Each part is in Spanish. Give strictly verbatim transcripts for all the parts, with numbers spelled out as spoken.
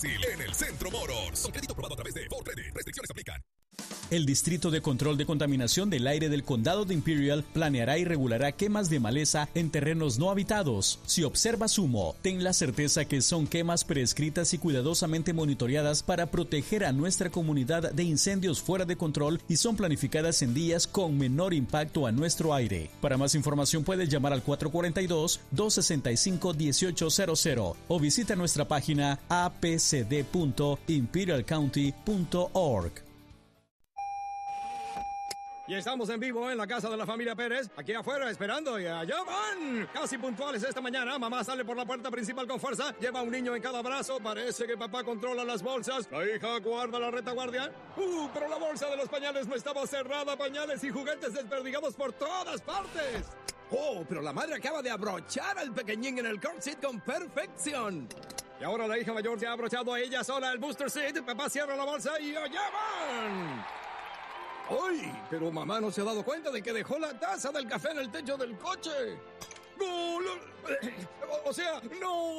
En el Centro Motors. Con crédito aprobado a través de Ford Credit. Restricciones aplican. El Distrito de Control de Contaminación del Aire del Condado de Imperial planeará y regulará quemas de maleza en terrenos no habitados. Si observas humo, ten la certeza que son quemas prescritas y cuidadosamente monitoreadas para proteger a nuestra comunidad de incendios fuera de control y son planificadas en días con menor impacto a nuestro aire. Para más información puedes llamar al cuatro cuatro dos, dos seis cinco, uno ocho cero cero o visita nuestra página a p c d punto imperial county punto org. Y estamos en vivo en la casa de la familia Pérez, aquí afuera esperando y allá van. Casi puntuales esta mañana, mamá sale por la puerta principal con fuerza, lleva un niño en cada brazo, parece que papá controla las bolsas, la hija guarda la retaguardia. Uh, pero la bolsa de los pañales no estaba cerrada, pañales y juguetes desperdigados por todas partes. Oh, pero la madre acaba de abrochar al pequeñín en el car seat con perfección. Y ahora la hija mayor se ha abrochado a ella sola el booster seat, papá cierra la bolsa y allá van. ¡Ay! Pero mamá no se ha dado cuenta de que dejó la taza del café en el techo del coche. ¡No! O sea, ¡no!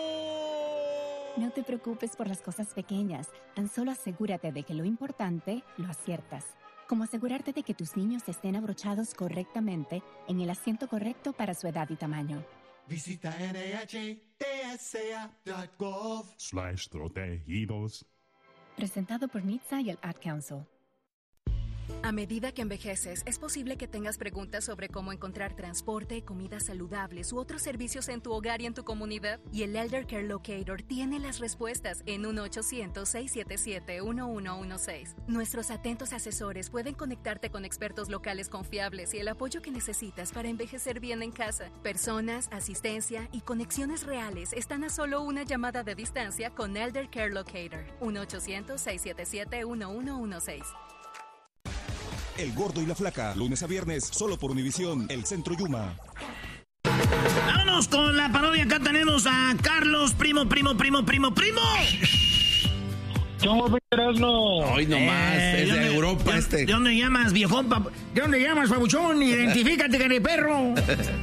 No te preocupes por las cosas pequeñas. Tan solo asegúrate de que lo importante lo aciertas. Como asegurarte de que tus niños estén abrochados correctamente en el asiento correcto para su edad y tamaño. Visita N H T S A punto gov slash protegidos. Presentado por N H T S A y el Ad Council. A medida que envejeces, es posible que tengas preguntas sobre cómo encontrar transporte, comidas saludables u otros servicios en tu hogar y en tu comunidad. Y el Elder Care Locator tiene las respuestas en uno ochocientos, seis siete siete, uno uno uno seis. Nuestros atentos asesores pueden conectarte con expertos locales confiables y el apoyo que necesitas para envejecer bien en casa. Personas, asistencia y conexiones reales están a solo una llamada de distancia con Elder Care Locator. uno ochocientos, seis siete siete, uno uno uno seis. El Gordo y la Flaca, lunes a viernes, solo por Univisión, el Centro Yuma. Vámonos con la parodia. Acá tenemos a Carlos, primo, primo, primo, primo, primo. ¿Cómo no? Hoy nomás, eh, es de, de Europa de, este. ¿De dónde llamas, viejón? Pap- ¿De dónde llamas, pabuchón? Identifícate, que eres perro.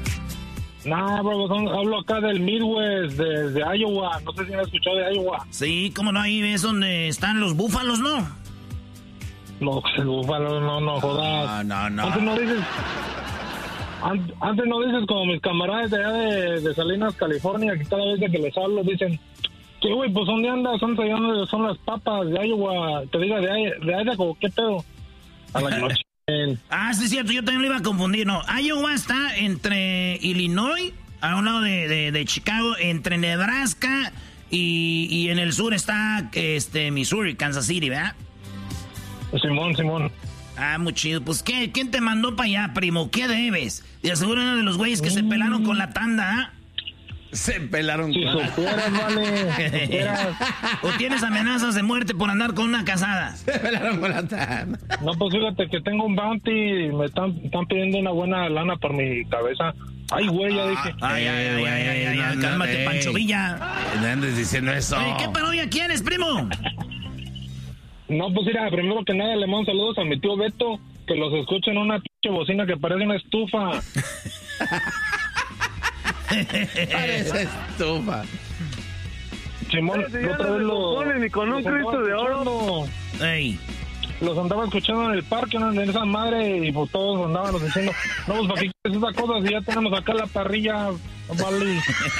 Nah, bro, hablo acá del Midwest, de, de Iowa. No sé si me has escuchado de Iowa. Sí, cómo no, ahí es donde están los búfalos, ¿no? No, el búfalo, no, no, jodas. No, no, no. Antes no dices... Antes, antes no dices como mis camaradas de allá de, de Salinas, California, que cada vez que les hablo dicen... Que, güey, pues ¿dónde andas? Son, son las papas de Iowa. Te diga, de, de Idaho, ¿qué pedo? A la noche. Ah, sí, es cierto, yo también lo iba a confundir, no. Iowa está entre Illinois, a un lado de, de, de Chicago, entre Nebraska y, y en el sur está este Missouri, Kansas City, ¿verdad? Simón, Simón. Ah, muy chido. Pues, ¿qué? ¿Quién te mandó para allá, primo? ¿Qué debes? De seguro uno de los güeyes que mm. se pelaron con la tanda, ¿ah? Se pelaron si con la tanda. Vale. ¿O tienes amenazas de muerte por andar con una casada? Se pelaron con la tanda. No, pues fíjate que tengo un bounty y me están, están pidiendo una buena lana por mi cabeza. Ay, güey, ya dije. Ay, ay, ay, ay, ay, ay, ay, cálmate, Pancho Villa. No andes diciendo eso. Oye, ¿qué parodia quieres, primo? No, pues mira, primero que nada le mando saludos a mi tío Beto, que los escucha en una pinche bocina que parece una estufa. Parece estufa. Simón, sí, otra vez lo... Ni con un Cristo de oro. Ey. Los andaba escuchando en el parque, ¿no? En esa madre, y pues todos andaban diciendo, no, pues para qué quieres esa cosa si ya tenemos acá la parrilla, vale.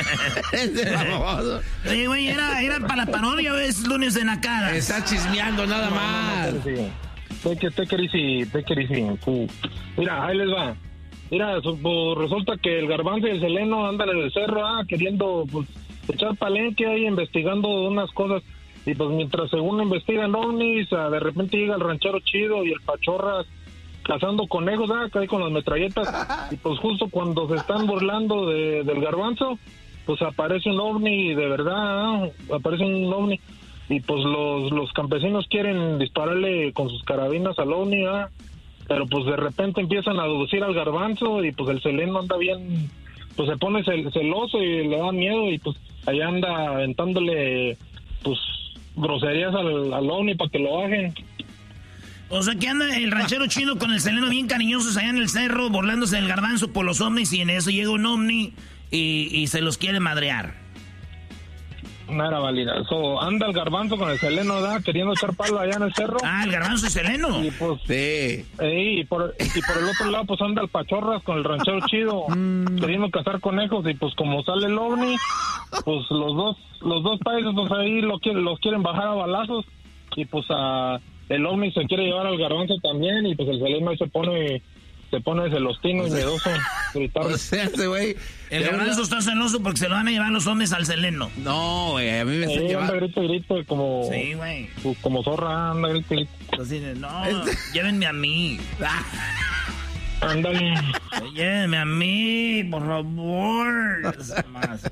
Oye, güey, era, era para la parodia, es lunes de nacadas. Está chismeando nada no, más. No, no, te que te querisi, te querisi. Mira, ahí les va. Mira, pues, resulta que el Garbanzo y el Seleno andan en el cerro, ah, queriendo pues echar palenque ahí, investigando unas cosas. Y pues mientras según investigan ovnis, de repente llega el ranchero chido y el Pachorras cazando conejos, ¿ah? Cae con las metralletas. Y pues justo cuando se están burlando de, del Garbanzo, pues aparece un ovni de verdad, ¿eh? Aparece un ovni. Y pues los, los campesinos quieren dispararle con sus carabinas al ovni, ¿eh? Pero pues de repente empiezan a deducir al Garbanzo y pues el Seleno anda bien, pues se pone cel, celoso y le da miedo y pues allá anda aventándole pues groserías al, al ovni para que lo bajen. O sea que anda el ranchero chino con el Seleno bien cariñosos allá en el cerro, burlándose del Garbanzo por los ovnis, y en eso llega un ovni y, y se los quiere madrear. no era válida. So, anda el Garbanzo con el Seleno, ¿da? Queriendo echar palo allá en el cerro. Ah, el Garbanzo y Seleno. Y pues, sí. Eh, y, por, y por el otro lado, pues anda el Pachorras con el ranchero chido, queriendo cazar conejos. Y pues como sale el ovni, pues los dos, los dos países, pues ahí lo quieren, los quieren bajar a balazos. Y pues a, el ovni se quiere llevar al Garbanzo también. Y pues el Seleno ahí se pone... Se pone celostino, o sea, y miedoso. O sea, ese güey... El Garbanzo está celoso porque se lo van a llevar los hombres al Seleno. No, güey, a mí me está eh, llevando... Anda grito, grito, como... Sí, güey. Como zorra, anda grito, grito. Así de, no, llévenme a mí. Ándale. Llévenme a mí, por favor. Más.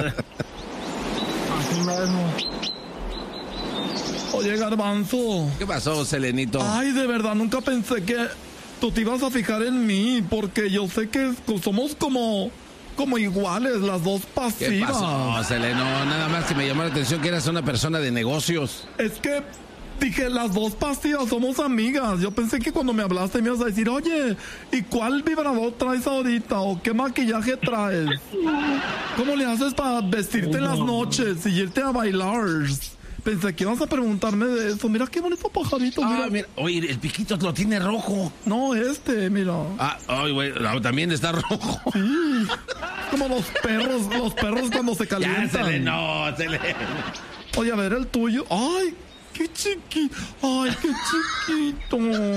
Así mismo. Oye, Garbanzo. ¿Qué pasó, Selenito? Ay, de verdad, nunca pensé que... tú te ibas a fijar en mí, porque yo sé que somos como, como iguales, las dos pasivas. ¿Qué pasó, Seleno? Nada más que me llamó la atención que eras una persona de negocios. Es que dije, las dos pasivas somos amigas. Yo pensé que cuando me hablaste me ibas a decir, oye, ¿y cuál vibrador traes ahorita? ¿O qué maquillaje traes? ¿Cómo le haces para vestirte en las noches y irte a bailar? Pensé que ibas a preguntarme de eso. Mira qué bonito pajarito. Ah, mira. mira. Oye, el piquito lo tiene rojo. No, este, mira. Ah, ay, güey, también está rojo. Sí. Como los perros, los perros cuando se calientan. Ya, Seleno, Seleno. Oye, a ver el tuyo. Ay, qué chiquito. Ay, qué chiquito.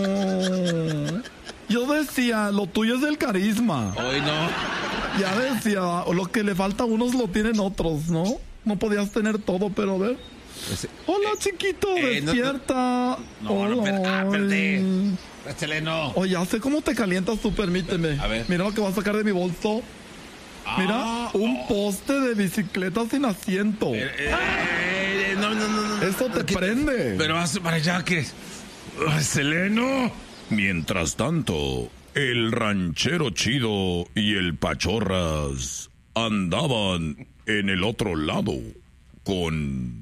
Yo decía, lo tuyo es el carisma. Hoy no. Ya decía, lo que le falta a unos lo tienen otros, ¿no? No podías tener todo, pero a ver. Ese, Hola, eh, chiquito, eh, despierta. No, no, no, per, ah, perdí. Seleno. Oye, ya sé cómo te calientas tú, permíteme. A ver. Mira lo que voy a sacar de mi bolso. Ah, Mira, un oh. poste de bicicleta sin asiento. Eh, eh, no, no, no, no. Eso te ¿Qué? prende. Pero hace para allá que... Ay, Seleno. Mientras tanto, el ranchero chido y el Pachorras andaban en el otro lado con...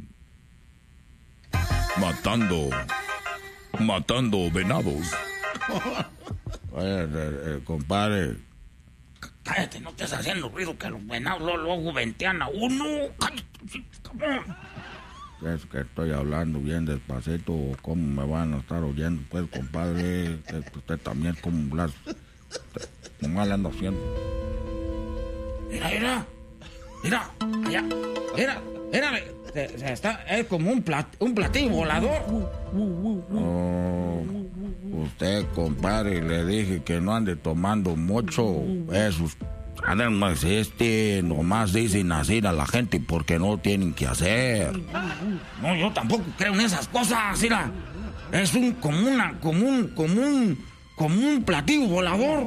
Matando, matando venados. Oye, eh, eh, compadre. Cállate, no estés haciendo ruido que los venados luego, luego ventean a uno. Cállate, cabrón. Es que estoy hablando bien despacito. ¿Cómo me van a estar oyendo? Pues, compadre, que usted también como las... Nomás le ando haciendo. Mira, mira. Mira, allá. Mira, mira. Se, se está, es como un, plat, un platillo volador. Oh, usted, compadre, le dije que no ande tomando mucho. Esos andan más este, nomás dicen así a la gente porque no tienen que hacer. No, yo tampoco creo en esas cosas, mira. Es un como una, como un, como un, como un platillo volador.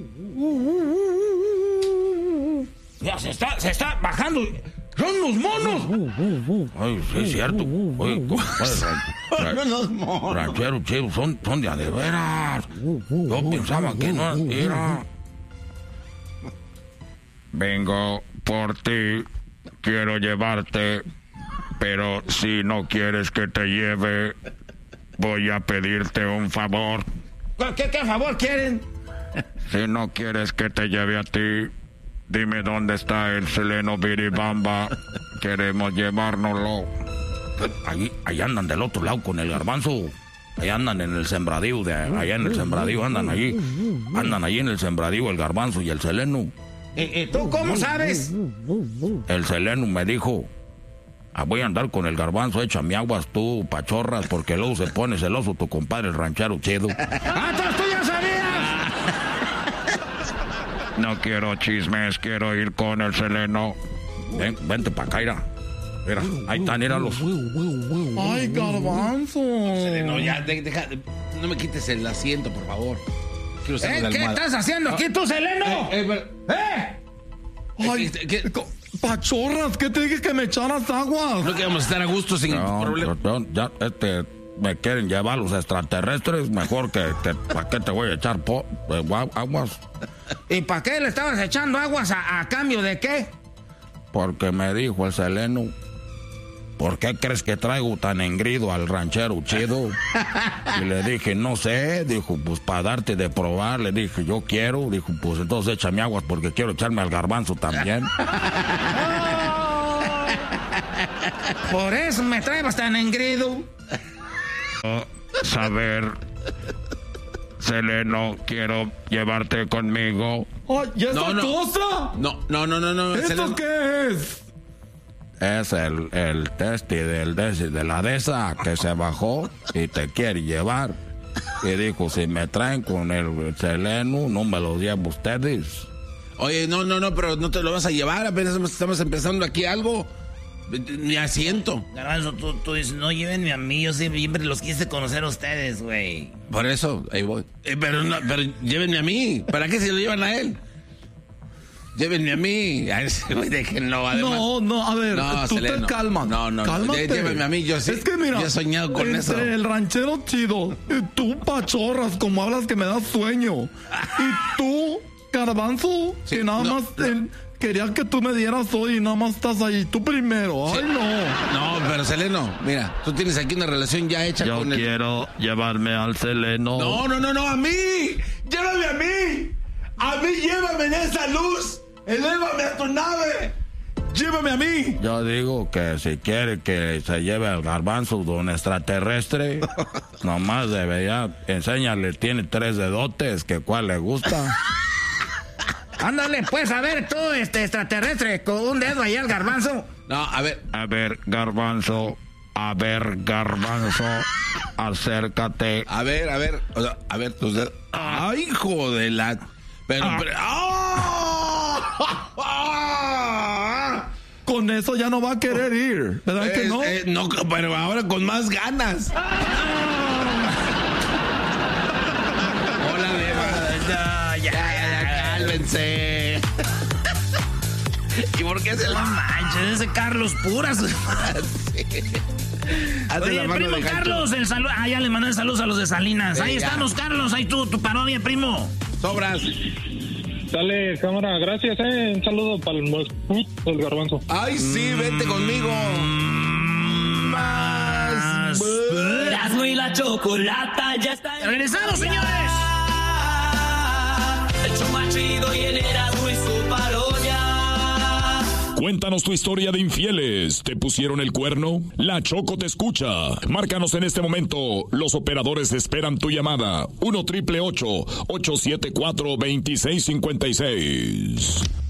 Ya se está, se está bajando. ¡Son los monos! Ay, sí, es cierto. Oye, compadre, ran, ran, los monos. ranchero chido, son, son de a de veras. Yo pensaba que no era. Vengo por ti, quiero llevarte, pero si no quieres que te lleve, voy a pedirte un favor. ¿Qué, qué favor quieren? Si no quieres que te lleve a ti, dime dónde está el Seleno Biribamba. Queremos llevárnoslo. Ahí, ahí andan del otro lado con el Garbanzo. Ahí andan en el sembradío, de allá en el sembradío andan allí. Andan allí en el sembradío el Garbanzo y el Seleno. ¿Y, y tú cómo sabes? El Seleno me dijo, ah, voy a andar con el Garbanzo, échame aguas tú, Pachorras, porque luego se pone celoso tu compadre el ranchero chido. ¡Ah, entonces tú ya sabías! No quiero chismes, quiero ir con el Seleno. Ven, vente pa' acá, mira. Mira, ahí están, míralos. Ay, Garbanzo. Seleno, ya, de, deja, de, no me quites el asiento, por favor. Quiero ¿Eh? ¿Qué estás haciendo aquí tú, Seleno? Eh, eh, ¿Eh? Ay, ¿qué? Pachorras, ¿qué te dije que me echaras aguas? No que vamos a estar a gusto sin no, problema. No, ya, este, me quieren llevar los extraterrestres, mejor que, que ¿para qué te voy a echar po, eh, aguas? ¿Y para qué le estabas echando aguas a, a cambio de qué? Porque me dijo el Seleno, ¿por qué crees que traigo tan engrido al ranchero chido? Y le dije, no sé. Dijo, pues para darte de probar. Le dije, yo quiero. Dijo, pues entonces échame aguas porque quiero echarme al Garbanzo también. Por eso me traes tan engreído. Oh, saber, Seleno, quiero llevarte conmigo. Oh, ¿y esa No, no. cosa? No, no, no, no, no. ¿Esto Seleno. qué es? Es el, el testi del de, de la de esa que se bajó y te quiere llevar. Y dijo, si me traen con el Seleno, no me lo llevo ustedes. Oye, no, no, no, pero no te lo vas a llevar. Apenas estamos empezando aquí algo. Mi asiento. Garbanzo, tú, tú dices, no, llévenme a mí. Yo siempre los quise conocer a ustedes, güey. Por eso, ahí voy. Eh, pero, no, pero llévenme a mí. ¿Para qué se lo llevan a él? Llévenme a mí. A ese güey, déjenlo, además. No, no, a ver, No, tú Seleno. te calmas. No, no, no. Cálmate. Llé- Llévenme a mí, yo sí. Es que mira, yo he soñado con entre eso. el ranchero chido y tú, pachorras, como hablas que me das sueño. Y tú, Garbanzo, Sí, que nada no, más eh, quería que tú me dieras hoy y nada más estás ahí. Tú primero. Ay, no. No, pero Seleno, mira, tú tienes aquí una relación ya hecha Yo con el... quiero llevarme al Seleno. No, no, no, no, a mí. Llévame a mí. A mí llévame en esa luz. Elévame a tu nave. Llévame a mí. Yo digo que si quiere que se lleve al Garbanzo de un extraterrestre, nomás debería enséñale, tiene tres dedotes, que cuál le gusta. Ándale, pues, a ver, tú, este extraterrestre, con un dedo ahí al Garbanzo. No, a ver. A ver, Garbanzo. A ver, Garbanzo. Acércate. A ver, a ver. O sea, a ver, tus dedos. Ay, hijo de la... Pero... pero... ¡Ah! Con eso ya no va a querer ir, ¿verdad que Es- no? eh, no, pero ahora con más ganas. Hola, Deva. Ya, ya, ya, Cálmense. ¿Y por qué se No la... manches, ese Carlos Puras. Sí. Hace Oye, la mano primo de gancho. Carlos, el saludo. Ah, ya le mandé saludos a los de Salinas. Ahí Venga. están los Carlos, ahí tú, tu parodia, primo. Sobras. Dale, cámara, gracias, eh. Un saludo para el, el Garbanzo. Ay, sí, vente conmigo. Más. Erasmo y la chocolata ya está. ¡Regresamos, señores! El show más chido y el Erasmo y su parodia. Cuéntanos tu historia de infieles. ¿Te pusieron el cuerno? La Choco te escucha. Márcanos en este momento. Los operadores esperan tu llamada. uno triple ocho, ocho siete cuatro, dos seis cinco seis.